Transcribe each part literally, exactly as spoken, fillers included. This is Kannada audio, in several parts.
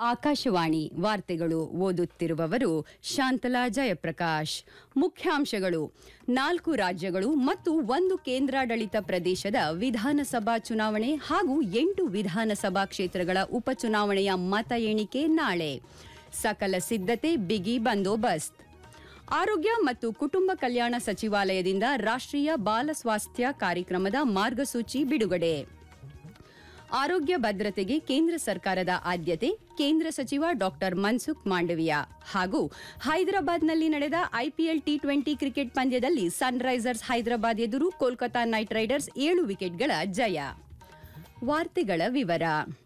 ಆಕಾಶವಾಣಿ ವಾರ್ತೆಗಳು ಓದುತ್ತಿರುವವರು ಶಾಂತಲಾ ಜಯಪ್ರಕಾಶ್. ಮುಖ್ಯಾಂಶಗಳು: ನಾಲ್ಕು ರಾಜ್ಯಗಳು ಮತ್ತು ಒಂದು ಕೇಂದ್ರಾಡಳಿತ ಪ್ರದೇಶದ ವಿಧಾನಸಭಾ ಚುನಾವಣೆ ಹಾಗೂ ಎಂಟು ವಿಧಾನಸಭಾ ಕ್ಷೇತ್ರಗಳ ಉಪಚುನಾವಣೆಯ ಮತ ಎಣಿಕೆ ನಾಳೆ. ಸಕಲ ಸಿದ್ಧತೆ, ಬಿಗಿ ಬಂದೋಬಸ್ತ್. ಆರೋಗ್ಯ ಮತ್ತು ಕುಟುಂಬ ಕಲ್ಯಾಣ ಸಚಿವಾಲಯದಿಂದ ರಾಷ್ಟ್ರೀಯ ಬಾಲ ಸ್ವಾಸ್ಥ್ಯ ಕಾರ್ಯಕ್ರಮದ ಮಾರ್ಗಸೂಚಿ ಬಿಡುಗಡೆ. ಆರೋಗ್ಯ ಭದ್ರತೆಗೆ ಕೇಂದ್ರ ಸರ್ಕಾರದ ಆದ್ಯತೆ, ಕೇಂದ್ರ ಸಚಿವ ಡಾಕ್ಟರ್ ಮನ್ಸುಖ್ ಮಾಂಡವಿಯಾ. ಹಾಗೂ ಹೈದರಾಬಾದ್ನಲ್ಲಿ ನಡೆದ ಐಪಿಎಲ್ ಟಿ ಟ್ವೆಂಟಿ ಕ್ರಿಕೆಟ್ ಪಂದ್ಯದಲ್ಲಿ ಸನ್ರೈಸರ್ಸ್ ಹೈದರಾಬಾದ್ ಎದುರು ಕೋಲ್ಕತಾ ನೈಟ್ ರೈಡರ್ಸ್ ಏಳು ವಿಕೆಟ್ಗಳ ಜಯ. ವಾರ್ತೆಗಳ ವಿವರ.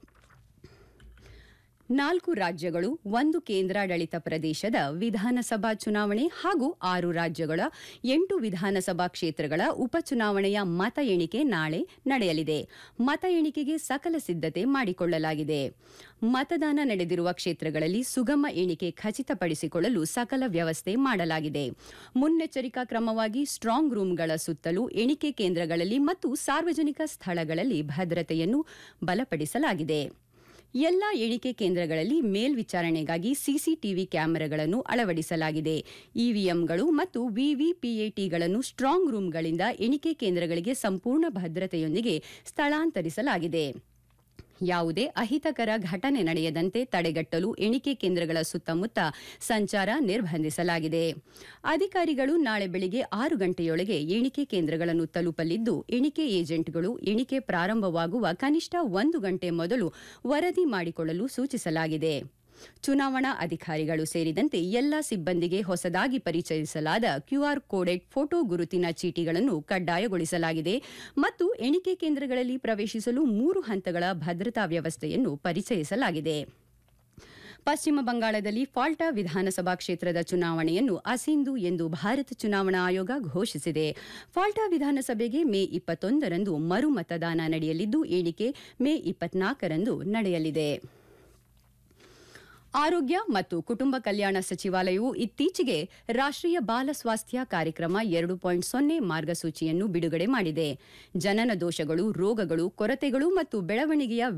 ನಾಲ್ಕು ರಾಜ್ಯಗಳು, ಒಂದು ಕೇಂದ್ರಾಡಳಿತ ಪ್ರದೇಶದ ವಿಧಾನಸಭಾ ಚುನಾವಣೆ ಹಾಗೂ ಆರು ರಾಜ್ಯಗಳ ಎಂಟು ವಿಧಾನಸಭಾ ಕ್ಷೇತ್ರಗಳ ಉಪಚುನಾವಣೆಯ ಮತ ಎಣಿಕೆ ನಾಳೆ ನಡೆಯಲಿದೆ. ಮತ ಎಣಿಕೆಗೆ ಸಕಲ ಸಿದ್ಧತೆ ಮಾಡಿಕೊಳ್ಳಲಾಗಿದೆ. ಮತದಾನ ನಡೆದಿರುವ ಕ್ಷೇತ್ರಗಳಲ್ಲಿ ಸುಗಮ ಎಣಿಕೆ ಖಚಿತಪಡಿಸಿಕೊಳ್ಳಲು ಸಕಲ ವ್ಯವಸ್ಥೆ ಮಾಡಲಾಗಿದೆ. ಮುನ್ನೆಚ್ಚರಿಕಾ ಕ್ರಮವಾಗಿ ಸ್ಟ್ರಾಂಗ್ ರೂಂಗಳ ಸುತ್ತಲೂ ಎಣಿಕೆ ಕೇಂದ್ರಗಳಲ್ಲಿ ಮತ್ತು ಸಾರ್ವಜನಿಕ ಸ್ಥಳಗಳಲ್ಲಿ ಭದ್ರತೆಯನ್ನು ಬಲಪಡಿಸಲಾಗಿದೆ. ಎಲ್ಲಾ ಎಣಿಕೆ ಕೇಂದ್ರಗಳಲ್ಲಿ ಮೇಲ್ವಿಚಾರಣೆಗಾಗಿ ಸಿಸಿಟಿವಿ ಕ್ಯಾಮೆರಾಗಳನ್ನು ಅಳವಡಿಸಲಾಗಿದೆ. ಇವಿಎಂಗಳು ಮತ್ತು ವಿವಿಪಿಎಟಿಗಳನ್ನು ಸ್ಟ್ರಾಂಗ್ ರೂಂಗಳಿಂದ ಎಣಿಕೆ ಕೇಂದ್ರಗಳಿಗೆ ಸಂಪೂರ್ಣ ಭದ್ರತೆಯೊಂದಿಗೆ ಸ್ಥಳಾಂತರಿಸಲಾಗಿದೆ. ಯಾವುದೇ ಅಹಿತಕರ ಘಟನೆ ನಡೆಯದಂತೆ ತಡೆಗಟ್ಟಲು ಎಣಿಕೆ ಕೇಂದ್ರಗಳ ಸುತ್ತಮುತ್ತ ಸಂಚಾರ ನಿರ್ಬಂಧಿಸಲಾಗಿದೆ. ಅಧಿಕಾರಿಗಳು ನಾಳೆ ಬೆಳಗ್ಗೆ ಆರು ಗಂಟೆಯೊಳಗೆ ಎಣಿಕೆ ಕೇಂದ್ರಗಳನ್ನು ತಲುಪಲಿದ್ದು, ಎಣಿಕೆ ಏಜೆಂಟ್ಗಳು ಎಣಿಕೆ ಪ್ರಾರಂಭವಾಗುವ ಕನಿಷ್ಠ ಒಂದು ಗಂಟೆ ಮೊದಲು ವರದಿ ಮಾಡಿಕೊಳ್ಳಲು ಸೂಚಿಸಲಾಗಿದೆ. ಚುನಾವಣಾ ಅಧಿಕಾರಿಗಳು ಸೇರಿದಂತೆ ಎಲ್ಲಾ ಸಿಬ್ಬಂದಿಗೆ ಹೊಸದಾಗಿ ಪರಿಚಯಿಸಲಾದ ಕ್ಯೂಆರ್ ಕೋಡೆಡ್ ಫೋಟೋ ಗುರುತಿನ ಚೀಟಿಗಳನ್ನು ಕಡ್ಡಾಯಗೊಳಿಸಲಾಗಿದೆ ಮತ್ತು ಎಣಿಕೆ ಕೇಂದ್ರಗಳಲ್ಲಿ ಪ್ರವೇಶಿಸಲು ಮೂರು ಹಂತಗಳ ಭದ್ರತಾ ವ್ಯವಸ್ಥೆಯನ್ನು ಪರಿಚಯಿಸಲಾಗಿದೆ. ಪಶ್ಚಿಮ ಬಂಗಾಳದಲ್ಲಿ ಫಾಲ್ಟಾ ವಿಧಾನಸಭಾ ಕ್ಷೇತ್ರದ ಚುನಾವಣೆಯನ್ನು ಅಸಿಂಧು ಎಂದು ಭಾರತ ಚುನಾವಣಾ ಆಯೋಗ ಘೋಷಿಸಿದೆ. ಫಾಲ್ಟಾ ವಿಧಾನಸಭೆಗೆ ಮೇ ಇಪ್ಪತ್ತೊಂದರಂದು ಮರು ಮತದಾನ ನಡೆಯಲಿದ್ದು, ಎಣಿಕೆ ಮೇ ಇಪ್ಪತ್ನಾಲ್ಕರಂದು ನಡೆಯಲಿದೆ. ಆರೋಗ್ಯ ಮತ್ತು ಕುಟುಂಬ ಕಲ್ಯಾಣ ಸಚಿವಾಲಯವು ಇತ್ತೀಚೆಗೆ ರಾಷ್ಟ್ರೀಯ ಬಾಲ ಸ್ವಾಸ್ಥ್ಯ ಕಾರ್ಯಕ್ರಮ ಎರಡು ಪಾಯಿಂಟ್ ಸೊನ್ನೆ ಮಾರ್ಗಸೂಚಿಯನ್ನು ಬಿಡುಗಡೆ ಮಾಡಿದೆ. ಜನನ ದೋಷಗಳು, ರೋಗಗಳು, ಕೊರತೆಗಳು ಮತ್ತು ಬೆಳವಣಿಗೆಯ